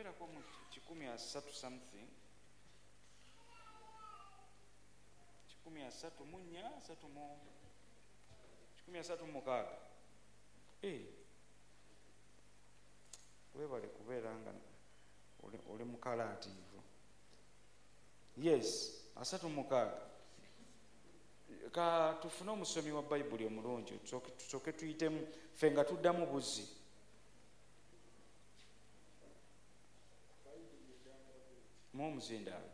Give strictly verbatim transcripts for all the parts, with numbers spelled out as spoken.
tuwerako mu kikumi asatu something kikumi asatu mu nnya asatu mu kikumi asatu mu mukaaga eh webale kubeera nga oli mukalaativu. Yes, asatu mu mukaaga. Ka tufune omusomi wa Bayibuli omulungi tusooke tuyitemu ffe nga tuddamu buzzi. Mu omuzindaalo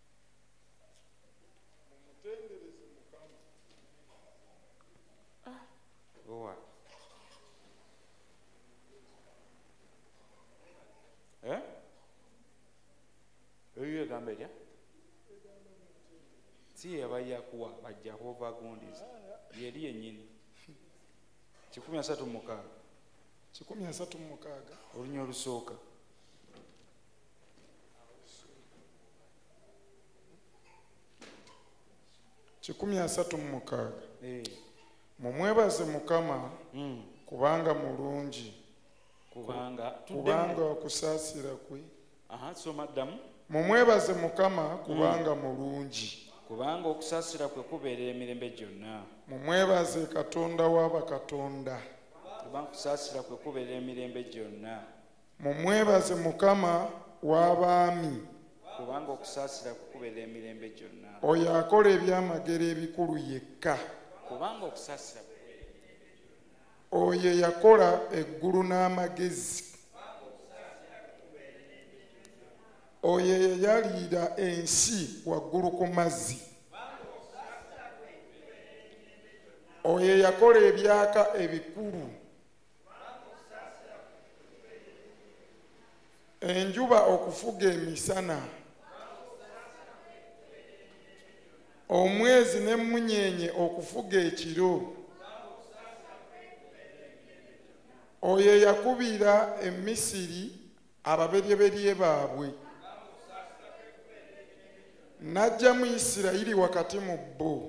owa eh eyo egamba erya si yabayakuwa bajja kuva gondiza yeri yennyini. kikumi asatu mu mukaaga kikumi asatu mu mukaaga olunya olusooka. kikumi asatu mu mukaaga eh mumwebaze Mukama mm. kubanga mulungi kubanga kubanga okusaasira kwe. aha soma ddamu. mumwebaze Mukama kubanga mulungi kubanga okusaasira kwe kubeerera emirembe gyonna. mumwebaze Katonda wa bakatonda kubanga okusaasira kwe kubeerera emirembe gyonna. mumwebaze Mukama w'abaami kubanga okusaasira kwe kubeerera emirembe gyonna. oyo akola ebyamagero ebikulu yekka. kubanga okusaasira oyo yakola eggulu n'amagezi. oyo yayalira ensi waggulu ku mazzi. oyo yakola ebyaka ebikulu. enjuba okufuga emisana. omwezi n'emmunyeenye okufuga ekiro. oyo yakubira emisiri ababeryeberye baabwe n'ajja mu Isirayiri wakati mu bo.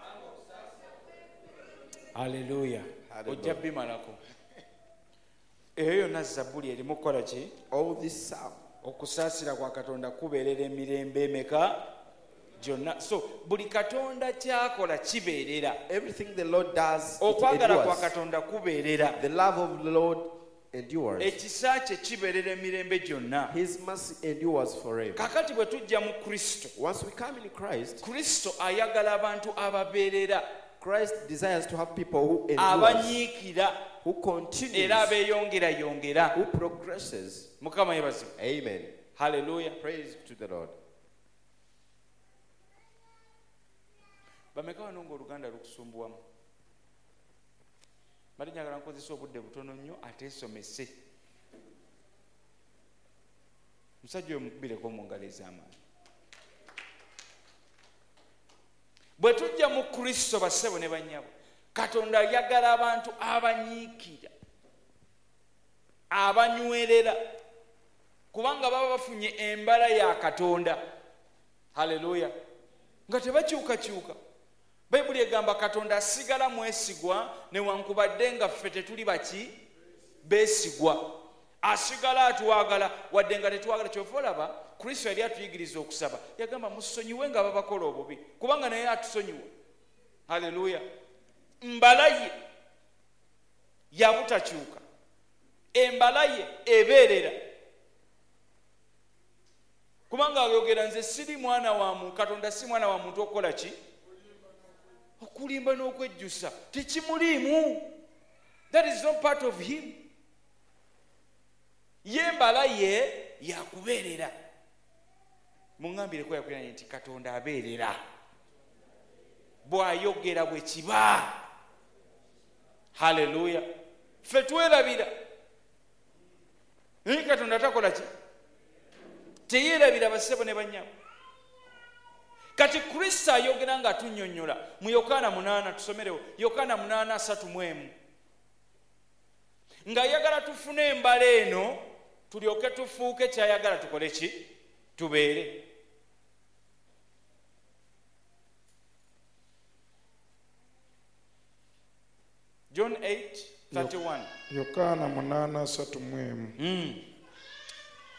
Haleluya. ojja bimalako eyo yonna Zabbuli erimu kukola ki? All this psalm, okusaasira kwa Katonda kubeerera emirembe emeka gyonna. So buli Katonda kyakola kibeerera. everything the Lord does, it okwagala kwa endures. Katonda kubeerera. The love of the Lord endures. ekisa kye kibeerera emirembe gyonna. His mercy endures forever. kakati bwe tujja mu Kristo, Once we come in Christ, Kristo ayagala abantu ababeerera, Christ desires to have people who endure, abanyiikira who continues, era abeeyongerayongera. who progresses. Mukama yeebazibwe. Amen. Haleluya. Praise to the Lord. bameka wano ng'oluganda lukusumbuwamu? bali njagala nkozesa obudde butono nnyo ateesomese. musajja oyo mukubireko mu ngalo ez'amaanyi. bwe tujja mu Kristo bassebo ne bannyabo, Katonda ayagala abantu abanyiikira, abanywerera, kubanga baba bafunye embala ya Katonda. Haleluya. nga tebakyukakyuka. Bayibuli egamba Katonda asigala mwesigwa newankubadde nga ffe tetuli baki beesigwa. asigala atwagala wadde nga tetwagala. kyova olaba Kristo yali atuyigiriza okusaba, yagamba musonyiwe nga babakola obubi kubanga naye atusonyiwa. Haleluya. mbala ye yabutakyuka, embala ye ebeerera, kubanga ayogera nze siri mwana wa muntu, Katonda si mwana wa muntu okukola ki? okulimba n'okwejjusa. tekimuliimu. That is not part of him. ye mbala ye yakubeerera. muŋŋambireko yakwiranye nti Katonda abeerera, bw'ayogera bwe kiba. Haleluya. ffe twerabira naye Katonda takola ki? teyeerabira bassebo ne bannyabo. kati Kristo ayogera nga tunnyonnyola mu Yokaana munaana, tusomerewo Yokaana munaana asatu mu emu, ng'ayagala tufune embala eno tulyoke tufuuke kyayagala tukole ki? tubeere. John eight thirty-one. Yokaana munaana asatu mu emu. Mm.